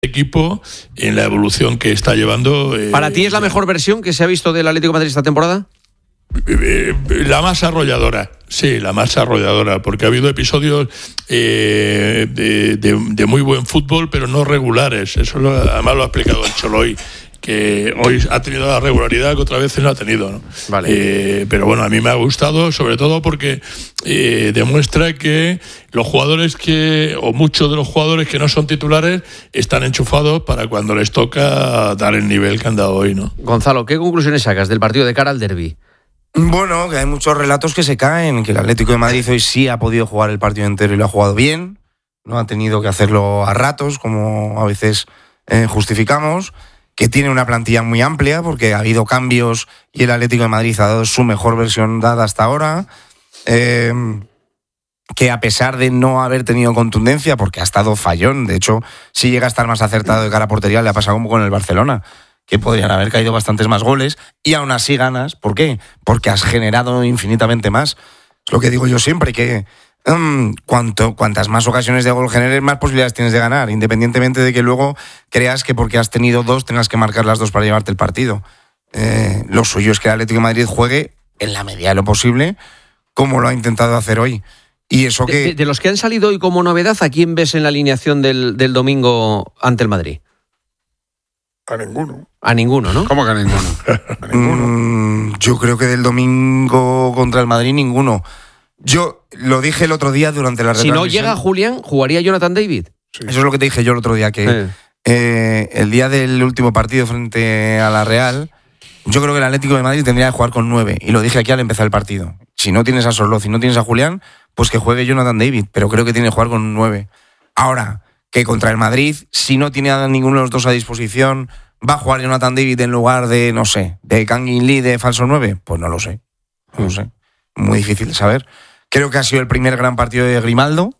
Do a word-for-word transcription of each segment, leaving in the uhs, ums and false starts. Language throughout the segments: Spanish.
equipo en la evolución que está llevando. Eh, ¿Para ti es la mejor versión que se ha visto del Atlético de Madrid esta temporada? Eh, la más arrolladora, sí, la más arrolladora, porque ha habido episodios eh, de, de, de muy buen fútbol, pero no regulares. Eso lo, además lo ha explicado el Cholo hoy, que hoy ha tenido la regularidad que otras veces no ha tenido, ¿no? Vale. Eh, pero bueno, a mí me ha gustado, sobre todo porque eh, demuestra que los jugadores que, o muchos de los jugadores que no son titulares, están enchufados para cuando les toca dar el nivel que han dado hoy, ¿no? Gonzalo, ¿qué conclusiones sacas del partido de cara al derbi? Bueno, que hay muchos relatos que se caen, que el Atlético de Madrid hoy sí ha podido jugar el partido entero y lo ha jugado bien, no ha tenido que hacerlo a ratos, como a veces eh, justificamos, que tiene una plantilla muy amplia, porque ha habido cambios y el Atlético de Madrid ha dado su mejor versión dada hasta ahora, eh, que a pesar de no haber tenido contundencia, porque ha estado fallón, de hecho, si llega a estar más acertado de cara a portería, le ha pasado como con el Barcelona, que podrían haber caído bastantes más goles, y aún así ganas. ¿Por qué? Porque has generado infinitamente más. Es lo que digo yo siempre, que um, cuanto, cuantas más ocasiones de gol generes, más posibilidades tienes de ganar, independientemente de que luego creas que porque has tenido dos tengas que marcar las dos para llevarte el partido. Eh, lo suyo es que el Atlético de Madrid juegue, en la medida de lo posible, como lo ha intentado hacer hoy. Y eso que... De, de los que han salido hoy como novedad, ¿a quién ves en la alineación del, del domingo ante el Madrid? A ninguno. A ninguno, ¿no? ¿Cómo que a ninguno? A ninguno. Mm, yo creo que del domingo contra el Madrid ninguno. Yo lo dije el otro día durante la Si retransmisión. no llega Julián, ¿jugaría Jonathan David? Sí. Eso es lo que te dije yo el otro día, que Eh. eh, el día del último partido frente a la Real, yo creo que el Atlético de Madrid tendría que jugar con nueve. Y lo dije aquí al empezar el partido. Si no tienes a Sorloz y no tienes a Julián, pues que juegue Jonathan David. Pero creo que tiene que jugar con nueve. Ahora, que contra el Madrid, si no tiene a ninguno de los dos a disposición, ¿va a jugar Jonathan David en lugar de, no sé, de Kangin Lee de falso nueve? Pues no lo sé. No lo sé. Muy difícil de saber. Creo que ha sido el primer gran partido de Grimaldo,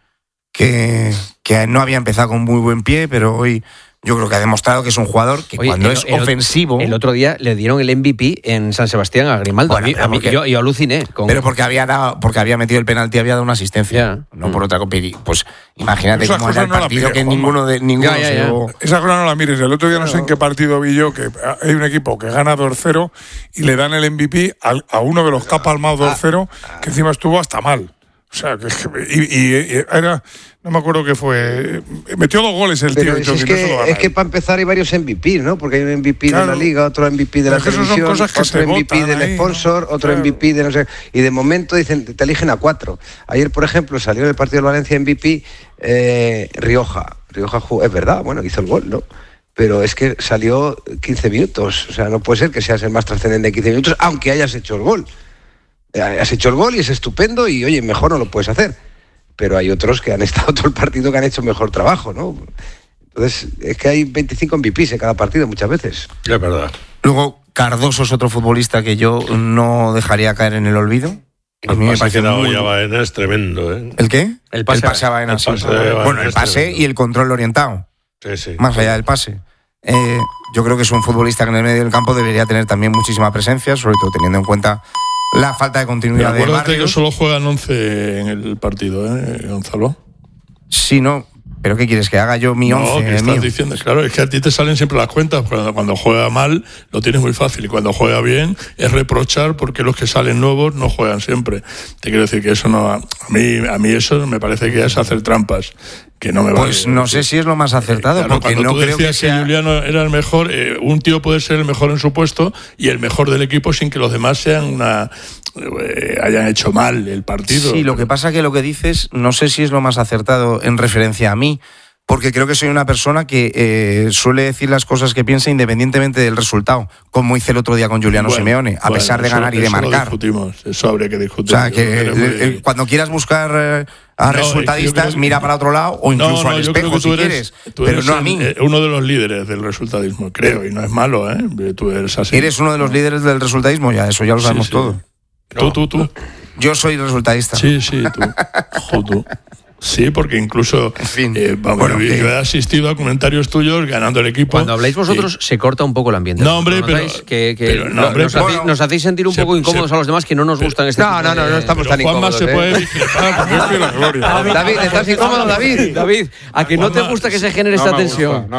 que, que no había empezado con muy buen pie, pero hoy yo creo que ha demostrado que es un jugador que Oye, cuando el, es el, ofensivo... El otro día le dieron el M V P en San Sebastián a Grimaldo. Bueno, a mí, a mí, porque, yo, yo aluciné. Con... Pero porque había, dado, porque había metido el penalti, había dado una asistencia. Ya. No Mm. por otra cosa. Pues imagínate Esas cómo era el cosas no partido las que mires, ninguno de ninguno Ya, ya, se ya. llevó. Esa cosa no la mires. El otro día no sé en qué partido vi yo que hay un equipo que gana dos cero y le dan el M V P a, a uno de los que ha palmado dos cero, que encima estuvo hasta mal. O sea, que, y, y, y era... No me acuerdo qué fue. Metió dos goles el Pero tío. es, es que, es que para empezar hay varios M V P, ¿no? Porque hay un M V P Claro. de la Liga, otro M V P de la Pero es que eso son televisión, cosas que otro se M V P votan del ahí, sponsor, ¿no? otro Claro. M V P de no sé. Y de momento dicen, te eligen a cuatro. Ayer, por ejemplo, salió en el partido del Valencia M V P eh, Rioja. Rioja jugó, es verdad, bueno, hizo el gol, ¿no? Pero es que salió quince minutos. O sea, no puede ser que seas el más trascendente en quince minutos, aunque hayas hecho el gol. Has hecho el gol y es estupendo y, oye, mejor no lo puedes hacer. Pero hay otros que han estado todo el partido que han hecho mejor trabajo, ¿no? Entonces, es que hay veinticinco M V Pes en cada partido muchas veces. Es verdad. Luego, Cardoso es otro futbolista que yo no dejaría caer en el olvido. A mí me parece muy... ya Baena es tremendo, ¿eh? ¿El qué? El pase a- a Baena, el sí. pase de Baena Bueno, el es pase tremendo. y el control orientado, Sí, sí. más allá del pase. Eh, yo creo que es un futbolista que en el medio del campo debería tener también muchísima presencia, sobre todo teniendo en cuenta la falta de Pero continuidad de acuérdate que Barrios. solo juegan once en el partido, ¿eh, Gonzalo? Sí, no. ¿Pero qué quieres? ¿Que haga yo mi once? No, que el estás mío? diciendo, claro, es que a ti te salen siempre las cuentas. Cuando, cuando juega mal, lo tienes muy fácil. Y cuando juega bien, es reprochar porque los que salen nuevos no juegan siempre. Te quiero decir que eso no. A mí, a mí eso me parece que es hacer trampas. Que no me Pues vale. no sé si es lo más acertado, Eh, claro, porque cuando no tú creo que decías que, sea... Juliano era el mejor, eh, un tío puede ser el mejor en su puesto y el mejor del equipo sin que los demás sean una eh, hayan hecho mal el partido. Sí, lo que pasa que lo que dices, no sé si es lo más acertado en referencia a mí, porque creo que soy una persona que eh, suele decir las cosas que piensa independientemente del resultado, como hice el otro día con Giuliano Bueno, Simeone, a bueno, pesar de eso- ganar y de eso lo marcar. discutimos, eso habría que O discutir. sea, Yo que creo eh, muy- eh, cuando quieras buscar eh, a No, resultadistas, yo creo que- mira para otro lado o incluso no, no, al yo creo espejo que tú si eres, quieres, tú pero eres no a el- mí. eh, uno de los líderes del resultadismo, creo, y no es malo, ¿eh? Tú eres así. ¿Eres uno de los líderes del resultadismo? Ya, eso ya lo Sí, sabemos sí. todo. Tú, tú, tú. Yo soy resultadista. Sí, sí, tú. Tú, tú. Sí, porque incluso En fin. eh, vamos, Bueno, yo que- he asistido a comentarios tuyos ganando el equipo. Cuando habláis vosotros y- se corta un poco el ambiente. No, hombre, ¿No notáis? pero- que, que pero no, no- hombre, nos, pero- hacéis, nos hacéis sentir un se- poco incómodos se- a los demás que no nos gustan este No, tipo no, no, de- no estamos pero tan Juanma incómodos. se ¿eh? puede discrepar. Yo estoy en la gloria. David, ¿estás incómodo, David? David, ¿a que no te Juanma, gusta que se genere No esta me gusta, tensión? no.